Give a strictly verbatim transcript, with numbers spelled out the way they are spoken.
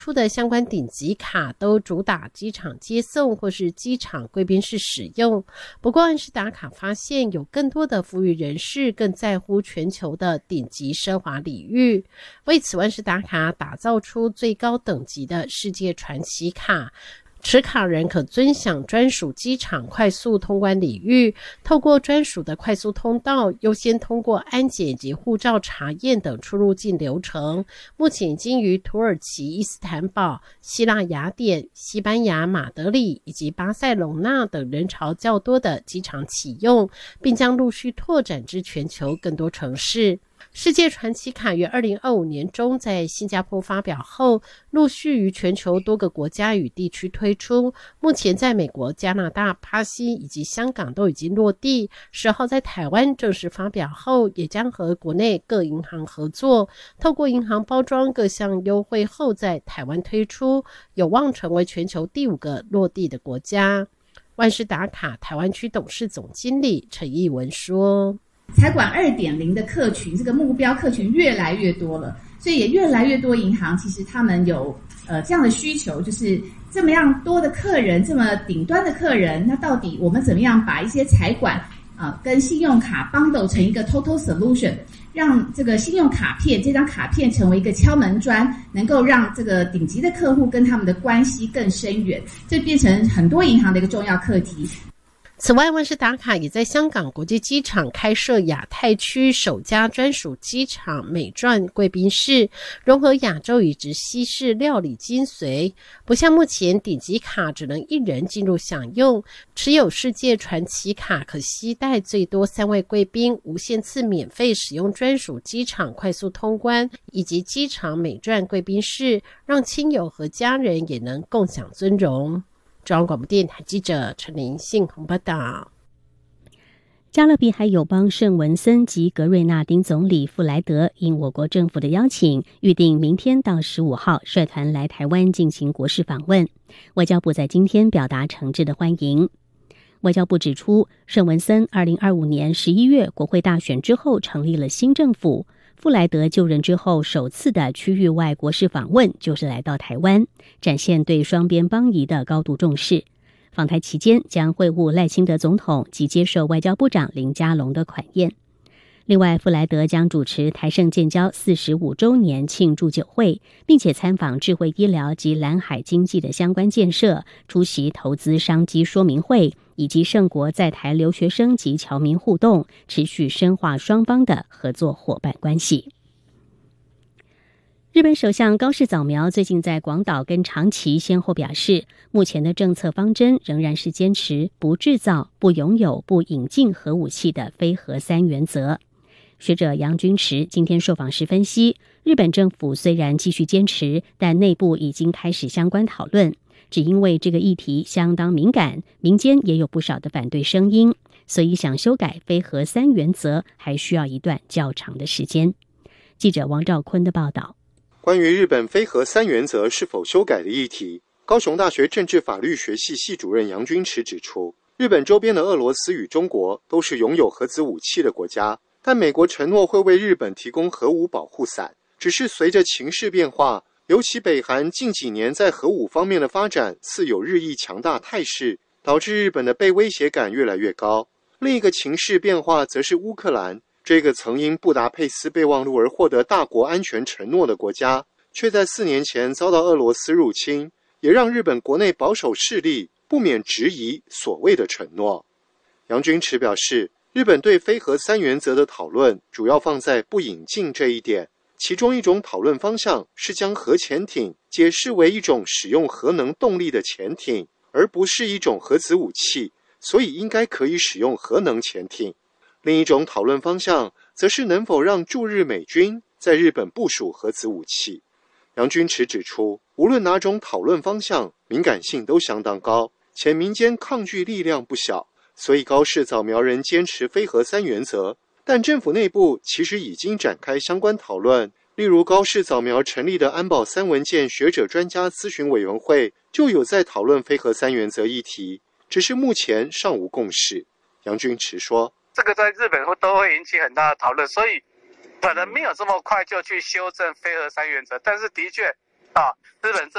出的相关顶级卡都主打机场接送或是机场贵宾室使用。不过万事达卡发现有更多的富裕人士更在乎全球的顶级奢华礼遇，为此万事达卡打造出最高等级的世界传奇卡，持卡人可尊享专属机场快速通关礼遇，透过专属的快速通道优先通过安检以及护照查验等出入境流程。目前已经于土耳其伊斯坦堡、希腊雅典、西班牙马德里以及巴塞隆纳等人潮较多的机场启用，并将陆续拓展至全球更多城市。世界传奇卡于二零二五年中在新加坡发表后，陆续于全球多个国家与地区推出，目前在美国、加拿大、巴西以及香港都已经落地，十号在台湾正式发表后，也将和国内各银行合作，透过银行包装各项优惠后在台湾推出，有望成为全球第五个落地的国家。万事达卡台湾区董事总经理陈义文说， 财管 二点零 的客群，这个目标客群越来越多了，所以也越来越多银行其实他们有呃这样的需求，就是这么样多的客人，这么顶端的客人，那到底我们怎么样把一些财管啊、呃、跟信用卡 bundle 成一个 total solution， 让这个信用卡片这张卡片成为一个敲门砖，能够让这个顶级的客户跟他们的关系更深远，这变成很多银行的一个重要课题。 此外，万事达卡也在香港国际机场开设亚太区首家专属机场美馔贵宾室，融合亚洲以及西式料理精髓。不像目前顶级卡只能一人进入享用，持有世界传奇卡可携带最多三位贵宾，无限次免费使用专属机场快速通关以及机场美馔贵宾室，让亲友和家人也能共享尊荣。中央广播电台记者陈琳信鸿报道。 加勒比海友邦圣文森及格瑞纳丁总理富莱德应我国政府的邀请，预定明天到十五号率团来台湾进行国事访问。外交部在今天表达诚挚的欢迎。外交部指出，圣文森二零二五年十一月国会大选之后成立了新政府，富莱德就任之后首次的区域外国事访问就是来到台湾，展现对双边邦谊的高度重视。访台期间将会晤赖清德总统及接受外交部长林佳龙的款宴。另外，富莱德将主持台圣建交四十五周年庆祝酒会，并且参访智慧医疗及蓝海经济的相关建设，出席投资商机说明会，以及圣国在台留学生及侨民互动，持续深化双方的合作伙伴关系。日本首相高市早苗最近在广岛跟长崎先后表示，目前的政策方针仍然是坚持不制造、不拥有、不引进核武器的非核三原则。学者杨君池今天受访时分析，日本政府虽然继续坚持，但内部已经开始相关讨论，只因为这个议题相当敏感，民间也有不少的反对声音，所以想修改非核三原则还需要一段较长的时间。记者王兆坤的报道。 关于日本非核三原则是否修改的议题，高雄大学政治法律学系系主任杨君池指出，日本周边的俄罗斯与中国都是拥有核子武器的国家，但美国承诺会为日本提供核武保护伞，只是随着情势变化，尤其北韩近几年在核武方面的发展似有日益强大态势，导致日本的被威胁感越来越高。另一个情势变化则是乌克兰，这个曾因布达佩斯备忘录而获得大国安全承诺的国家，却在四年前遭到俄罗斯入侵，也让日本国内保守势力不免质疑所谓的承诺。杨君池表示，日本对非核三原则的讨论主要放在不引进这一点，其中一种讨论方向是将核潜艇解释为一种使用核能动力的潜艇，而不是一种核子武器，所以应该可以使用核能潜艇。另一种讨论方向则是能否让驻日美军在日本部署核子武器。杨君池指出，无论哪种讨论方向，敏感性都相当高，且民间抗拒力量不小，所以高市早苗人坚持非核三原则，但政府内部其实已经展开相关讨论，例如高市早苗成立的安保三文件学者专家咨询委员会就有在讨论非核三原则议题，只是目前尚无共识。杨君池说， 这个在日本都会引起很大的讨论，所以可能没有这么快就去修正非核三原则，但是的确啊，日本这